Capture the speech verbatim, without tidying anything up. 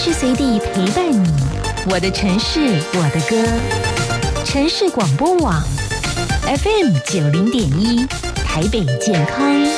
时随地陪伴你，我的城市，我的歌。城市广播网 F M 九零点一，台北健康